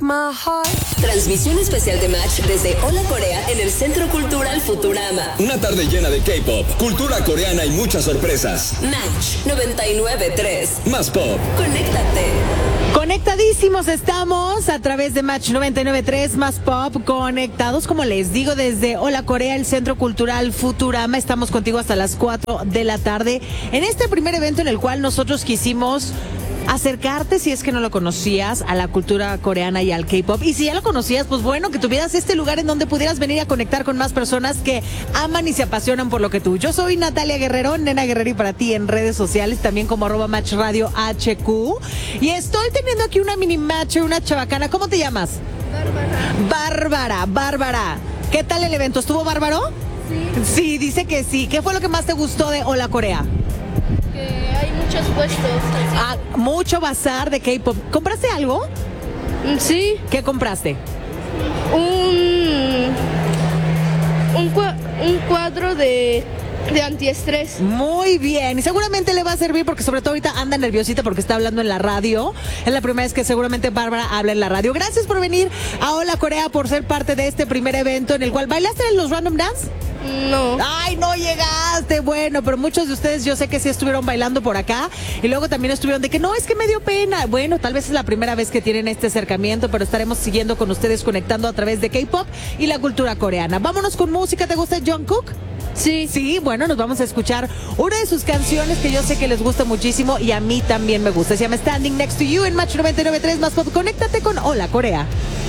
my heart. Transmisión especial de Match desde Hola Corea en el Centro Cultural Futurama. Una tarde llena de K-pop, cultura coreana y muchas sorpresas. Match 99.3. Más pop. Conéctate. Conectadísimos estamos a través de Match 99.3 Más Pop, conectados, como les digo, desde Hola Corea, el Centro Cultural Futurama. Estamos contigo hasta las 4 de la tarde en este primer evento en el cual nosotros quisimos acercarte, si es que no lo conocías, a la cultura coreana y al K-pop. Y si ya lo conocías, pues bueno, que tuvieras este lugar en donde pudieras venir a conectar con más personas que aman y se apasionan por lo que tú. Yo soy Natalia Guerrero, Nena Guerrero, y para ti en redes sociales, también como @MatchRadioHQ. Y estoy teniendo aquí una mini match, una chabacana. ¿Cómo te llamas? Bárbara. ¿Qué tal el evento? ¿Estuvo bárbaro? Sí. Sí, dice que sí. ¿Qué fue lo que más te gustó de Hola Corea? Que hay muchos puestos. Ah, mucho bazar de K-pop. ¿Compraste algo? Sí. ¿Qué compraste? Un cuadro de antiestrés. Muy bien, y seguramente le va a servir porque sobre todo ahorita anda nerviosita porque está hablando en la radio. Es la primera vez que seguramente Bárbara habla en la radio. Gracias por venir a Hola Corea, por ser parte de este primer evento en el cual bailaste en los Random Dance. No. Ay, no llegaste. Bueno, pero muchos de ustedes yo sé que sí estuvieron bailando por acá y luego también estuvieron de que no, es que me dio pena. Bueno, tal vez es la primera vez que tienen este acercamiento, pero estaremos siguiendo con ustedes, conectando a través de K-pop y la cultura coreana. Vámonos con música. ¿Te gusta Jungkook? Sí. Sí, bueno, nos vamos a escuchar una de sus canciones que yo sé que les gusta muchísimo y a mí también me gusta. Se llama Standing Next to You en Match 99.3 Más Pop. Conéctate con Hola Corea.